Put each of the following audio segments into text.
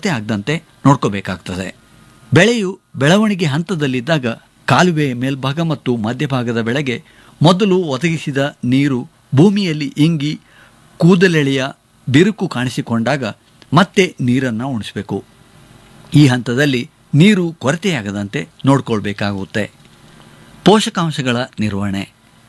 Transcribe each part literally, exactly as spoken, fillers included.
ಕೊರತೆ ಆಗದಂತೆ ನೋಡ್ಕೋಬೇಕಾಗ್ತದೆ. ಬೆಳೆಯು ಬೆಳವಣಿಗೆ ಹಂತದಲ್ಲಿದ್ದಾಗ ಕಾಲುವೆಯ ಮೇಲ್ಭಾಗ ಮತ್ತು ಮಧ್ಯಭಾಗದ ಬೆಳೆಗೆ ಮೊದಲು ಒದಗಿಸಿದ ನೀರು ಭೂಮಿಯಲ್ಲಿ ಇಂಗಿ ಕೂದಲೆಳೆಯ ಬಿರುಕು ಕಾಣಿಸಿಕೊಂಡಾಗ ಮತ್ತೆ ನೀರನ್ನು ಉಣಿಸಬೇಕು. ಈ ಹಂತದಲ್ಲಿ ನೀರು ಕೊರತೆಯಾಗದಂತೆ ನೋಡಿಕೊಳ್ಬೇಕಾಗುತ್ತೆ. ಪೋಷಕಾಂಶಗಳ ನಿರ್ವಹಣೆ.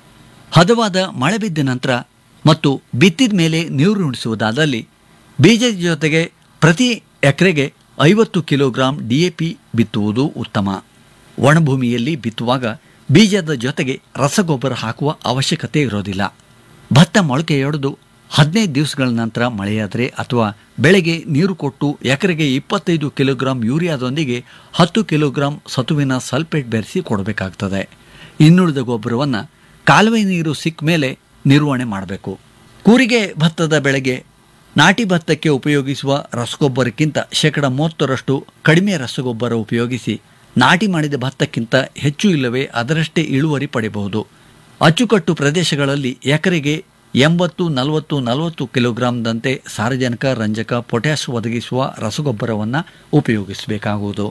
ಹದವಾದ ಮಳೆ ಬಿದ್ದ ನಂತರ ಮತ್ತು ಬಿತ್ತಿದ ಮೇಲೆ ನೀರು ಉಣಿಸುವುದಾದಲ್ಲಿ ಬೀಜದ ಜೊತೆಗೆ ಪ್ರತಿ ಎಕರೆಗೆ ಐವತ್ತು ಕಿಲೋಗ್ರಾಂ ಡಿಎಪಿ ಬಿತ್ತುವುದು ಉತ್ತಮ. ಒಣಭೂಮಿಯಲ್ಲಿ ಬಿತ್ತುವಾಗ ಬೀಜದ ಜೊತೆಗೆ ರಸಗೊಬ್ಬರ ಹಾಕುವ ಅವಶ್ಯಕತೆ ಇರೋದಿಲ್ಲ. ಭತ್ತ ಮೊಳಕೆಯೊಡೆದು ಹದಿನೈದು ದಿವಸಗಳ ನಂತರ ಮಳೆಯಾದರೆ ಅಥವಾ ಬೆಳೆಗೆ ನೀರು ಕೊಟ್ಟು ಎಕರೆಗೆ ಇಪ್ಪತ್ತೈದು ಕಿಲೋಗ್ರಾಂ ಯೂರಿಯಾದೊಂದಿಗೆ ಹತ್ತು ಕಿಲೋಗ್ರಾಂ ಸತುವಿನ ಸಲ್ಫೇಟ್ ಬೆರೆಸಿ ಕೊಡಬೇಕಾಗ್ತದೆ. ಇನ್ನುಳಿದ ಗೊಬ್ಬರವನ್ನು ಕಾಲುವೆ ನೀರು ಸಿಕ್ಕ ಮೇಲೆ ನಿರ್ವಹಣೆ ಮಾಡಬೇಕು. ಕೂರಿಗೆ ಭತ್ತದ ಬೆಳೆಗೆ ನಾಟಿ ಭತ್ತಕ್ಕೆ ಉಪಯೋಗಿಸುವ ರಸಗೊಬ್ಬರಕ್ಕಿಂತ ಶೇಕಡ ಮೂವತ್ತರಷ್ಟು ಕಡಿಮೆ ರಸಗೊಬ್ಬರ ಉಪಯೋಗಿಸಿ ನಾಟಿ ಮಾಡಿದ ಭತ್ತಕ್ಕಿಂತ ಹೆಚ್ಚು ಇಲ್ಲವೇ ಅದರಷ್ಟೇ ಇಳುವರಿ ಪಡೆಯಬಹುದು. ಅಚ್ಚುಕಟ್ಟು ಪ್ರದೇಶಗಳಲ್ಲಿ ಎಕರೆಗೆ ಎಂಬತ್ತು ನಲವತ್ತು ನಲವತ್ತು ಕಿಲೋಗ್ರಾಂದಂತೆ ಸಾರಜನಕ, ರಂಜಕ, ಪೊಟ್ಯಾಷ್ ಒದಗಿಸುವ ರಸಗೊಬ್ಬರವನ್ನು ಉಪಯೋಗಿಸಬೇಕಾಗುವುದು.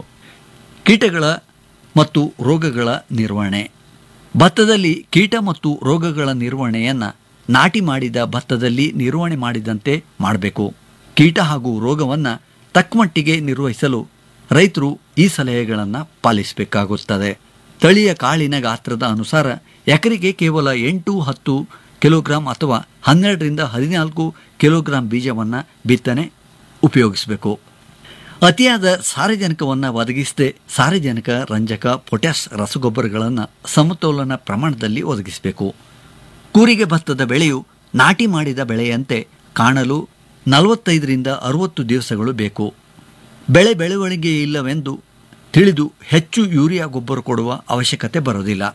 ಕೀಟಗಳ ಮತ್ತು ರೋಗಗಳ ನಿರ್ವಹಣೆ. ಭತ್ತದಲ್ಲಿ ಕೀಟ ಮತ್ತು ರೋಗಗಳ ನಿರ್ವಹಣೆಯನ್ನು ನಾಟಿ ಮಾಡಿದ ಭತ್ತದಲ್ಲಿ ನಿರ್ವಹಣೆ ಮಾಡಿದಂತೆ ಮಾಡಬೇಕು. ಕೀಟ ಹಾಗೂ ರೋಗವನ್ನು ತಕ್ಕಮಟ್ಟಿಗೆ ನಿರ್ವಹಿಸಲು ರೈತರು ಈ ಸಲಹೆಗಳನ್ನು ಪಾಲಿಸಬೇಕಾಗುತ್ತದೆ. ತಳಿಯ ಕಾಳಿನ ಗಾತ್ರದ ಅನುಸಾರ ಎಕರೆಗೆ ಕೇವಲ ಎಂಟು ಹತ್ತು ಕಿಲೋಗ್ರಾಂ ಅಥವಾ ಹನ್ನೆರಡರಿಂದ ಹದಿನಾಲ್ಕು ಕಿಲೋಗ್ರಾಂ ಬೀಜವನ್ನು ಬಿತ್ತನೆ ಉಪಯೋಗಿಸಬೇಕು. ಅತಿಯಾದ ಸಾರಜನಕವನ್ನು ಒದಗಿಸದೆ ಸಾರಜನಕ, ರಂಜಕ, ಪೊಟ್ಯಾಷ್ ರಸಗೊಬ್ಬರಗಳನ್ನು ಸಮತೋಲನ ಪ್ರಮಾಣದಲ್ಲಿ ಒದಗಿಸಬೇಕು. ಕೂರಿಗೆ ಭತ್ತದ ಬೆಳೆಯು ನಾಟಿ ಮಾಡಿದ ಬೆಳೆಯಂತೆ ಕಾಣಲು ನಲವತ್ತೈದರಿಂದ ಅರವತ್ತು ದಿವಸಗಳು ಬೇಕು. ಬೆಳೆ ಬೆಳವಣಿಗೆ ಇಲ್ಲವೆಂದು ತಿಳಿದು ಹೆಚ್ಚು ಯೂರಿಯಾ ಗೊಬ್ಬರ ಕೊಡುವ ಅವಶ್ಯಕತೆ ಬರೋದಿಲ್ಲ.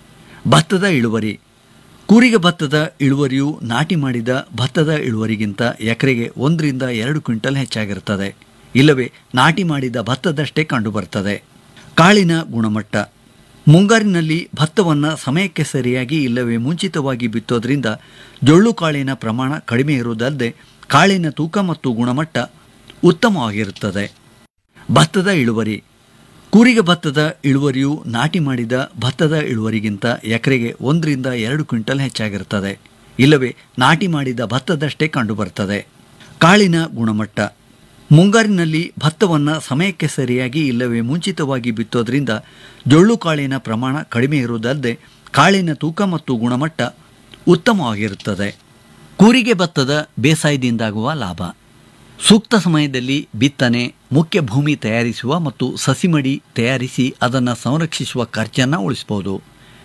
ಭತ್ತದ ಇಳುವರಿ. ಕೂರಿಗೆ ಭತ್ತದ ಇಳುವರಿಯು ನಾಟಿ ಮಾಡಿದ ಭತ್ತದ ಇಳುವರಿಗಿಂತ ಎಕರೆಗೆ ಒಂದರಿಂದ ಎರಡು ಕ್ವಿಂಟಲ್ ಹೆಚ್ಚಾಗಿರುತ್ತದೆ, ಇಲ್ಲವೇ ನಾಟಿ ಮಾಡಿದ ಭತ್ತದಷ್ಟೇ ಕಂಡುಬರುತ್ತದೆ. ಕಾಳಿನ ಗುಣಮಟ್ಟ. ಮುಂಗಾರಿನಲ್ಲಿ ಭತ್ತವನ್ನು ಸಮಯಕ್ಕೆ ಸರಿಯಾಗಿ ಇಲ್ಲವೇ ಮುಂಚಿತವಾಗಿ ಬಿತ್ತೋದ್ರಿಂದ ಜೊಳ್ಳು ಕಾಳಿನ ಪ್ರಮಾಣ ಕಡಿಮೆ ಇರುವುದಲ್ಲದೆ ಕಾಳಿನ ತೂಕ ಮತ್ತು ಗುಣಮಟ್ಟ ಉತ್ತಮವಾಗಿರುತ್ತದೆ. ಭತ್ತದ ಇಳುವರಿ. ಕೂರಿಗೆ ಭತ್ತದ ಇಳುವರಿಯು ನಾಟಿ ಮಾಡಿದ ಭತ್ತದ ಇಳುವರಿಗಿಂತ ಎಕರೆಗೆ ಒಂದರಿಂದ ಎರಡು ಕ್ವಿಂಟಲ್ ಹೆಚ್ಚಾಗಿರುತ್ತದೆ, ಇಲ್ಲವೇ ನಾಟಿ ಮಾಡಿದ ಭತ್ತದಷ್ಟೇ ಕಂಡುಬರುತ್ತದೆ. ಕಾಳಿನ ಗುಣಮಟ್ಟ. ಮುಂಗಾರಿನಲ್ಲಿ ಭತ್ತವನ್ನು ಸಮಯಕ್ಕೆ ಸರಿಯಾಗಿ ಇಲ್ಲವೇ ಮುಂಚಿತವಾಗಿ ಬಿತ್ತೋದ್ರಿಂದ ಜೊಳ್ಳು ಕಾಳಿನ ಪ್ರಮಾಣ ಕಡಿಮೆ ಇರುವುದಲ್ಲದೆ ಕಾಳಿನ ತೂಕ ಮತ್ತು ಗುಣಮಟ್ಟ ಉತ್ತಮವಾಗಿರುತ್ತದೆ. ಕೂರಿಗೆ ಭತ್ತದ ಬೇಸಾಯದಿಂದಾಗುವ ಲಾಭ. ಸೂಕ್ತ ಸಮಯದಲ್ಲಿ ಬಿತ್ತನೆ, ಮುಖ್ಯ ಭೂಮಿ ತಯಾರಿಸುವ ಮತ್ತು ಸಸಿಮಡಿ ತಯಾರಿಸಿ ಅದನ್ನು ಸಂರಕ್ಷಿಸುವ ಖರ್ಚನ್ನು ಉಳಿಸಬಹುದು.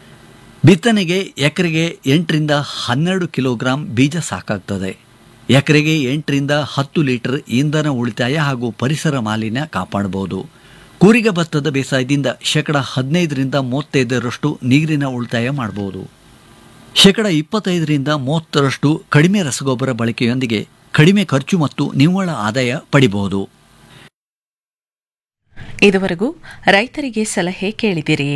ಬಿತ್ತನೆಗೆ ಎಕರೆಗೆ ಎಂಟರಿಂದ ಹನ್ನೆರಡು ಕಿಲೋಗ್ರಾಂ ಬೀಜ ಸಾಕಾಗ್ತದೆ. ಎಕರೆಗೆ ಎಂಟರಿಂದ ಹತ್ತು ಲೀಟರ್ ಇಂಧನ ಉಳಿತಾಯ ಹಾಗೂ ಪರಿಸರ ಮಾಲಿನ್ಯ ಕಾಪಾಡಬಹುದು. ಕೂರಿಗೆ ಭತ್ತದ ಬೇಸಾಯದಿಂದ ಶೇಕಡ ಹದಿನೈದರಿಂದ ಮೂವತ್ತೈದರಷ್ಟು ನೀರಿನ ಉಳಿತಾಯ ಮಾಡಬಹುದು. ಶೇಕಡ ಇಪ್ಪತ್ತೈದರಿಂದ ಮೂವತ್ತರಷ್ಟು ಕಡಿಮೆ ರಸಗೊಬ್ಬರ ಬಳಕೆಯೊಂದಿಗೆ ಕಡಿಮೆ ಖರ್ಚು ಮತ್ತು ನಿವ್ವಳ ಆದಾಯ ಪಡಿಬಹುದು. ಇದುವರೆಗೂ ರೈತರಿಗೆ ಸಲಹೆ ಕೇಳಿದಿರಿ.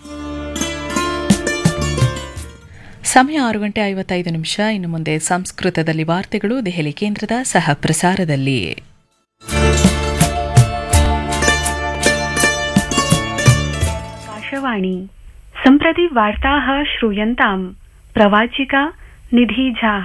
ಸಮಯ ಆರು ಗಂಟೆ ಐವತ್ತೈದು ನಿಮಿಷ. ಇನ್ನು ಮುಂದೆ ಸಂಸ್ಕೃತದಲ್ಲಿ ವಾರ್ತೆಗಳು ದೆಹಲಿ ಕೇಂದ್ರದ ಸಹ ಪ್ರಸಾರದಲ್ಲಿ. ಆಕಾಶವಾಣಿ. ಸಂಪ್ರತಿ ವಾರ್ತಾಃ ಶ್ರೂಯಂತಾಂ. ಪ್ರವಾಚಿಕಾ ನಿಧಿ ಝಾ.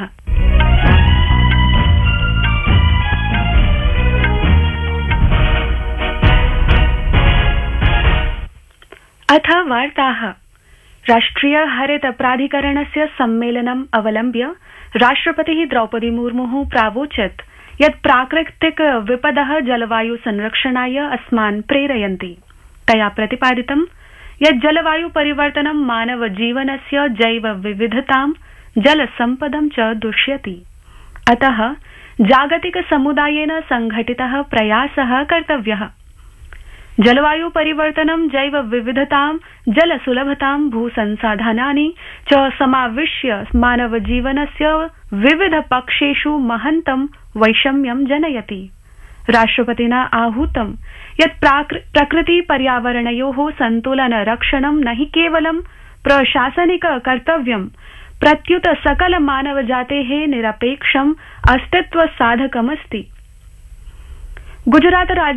अथ वार्ताः. राष्ट्रिय हरित प्राधिकरणस्य सम्मेलनम् अवलम्ब्य राष्ट्रपतिः द्रौपदी मुर्मुः प्रावोचत् यत् प्राकृतिक विपदः जलवायु संरक्षणाय अस्मान् प्रेरयन्ति. तया प्रतिपादितं यत् जलवायु परिवर्तनं मानव जीवनस्य जैव विविधतां, जलसम्पदं च दुष्यति. अतः जागतिक समुदायेन संघटितः प्रयासः कर्तव्यः. जलवायु परिवर्तनं, जैव विविधतां, जलसुलभतां, भूसंसाधनानि च समाविश्य मानव जीवनस्य विविध पक्षेषु महन्तं वैषम्यं जनयति. राष्ट्रपतिना आहूतं यत् प्रकृति पर्यावरणयोः सन्तुलन रक्षणं न हि केवलं प्रशासनिक कर्तव्यं, प्रत्युत सकल मानवजातेः निरपेक्षम् अस्तित्व साधकमस्ति. गुजरात